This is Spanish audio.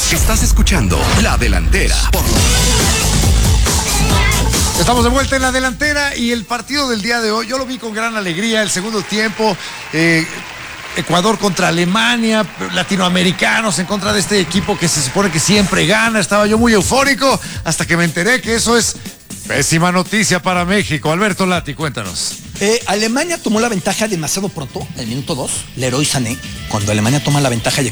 Estás escuchando La Delantera. Estamos de vuelta en La Delantera y el partido del día de hoy, yo lo vi con gran alegría, el segundo tiempo, Ecuador contra Alemania, latinoamericanos en contra de este equipo que se supone que siempre gana. Estaba yo muy eufórico hasta que me enteré que eso es pésima noticia para México. Alberto Lati, cuéntanos. Alemania tomó la ventaja demasiado pronto, el minuto 2, Leroy Sané, cuando Alemania toma la ventaja y